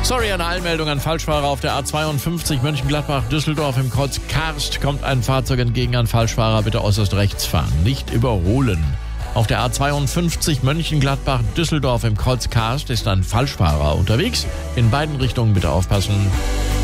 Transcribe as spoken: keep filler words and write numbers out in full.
Sorry, eine Eilmeldung an Falschfahrer auf der A zweiundfünfzig Mönchengladbach-Düsseldorf im Kreuz Karst kommt ein Fahrzeug entgegen an Falschfahrer, bitte äußerst rechts fahren, nicht überholen. Auf der A zweiundfünfzig Mönchengladbach-Düsseldorf im Kreuz Karst ist ein Falschfahrer unterwegs, in beiden Richtungen bitte aufpassen.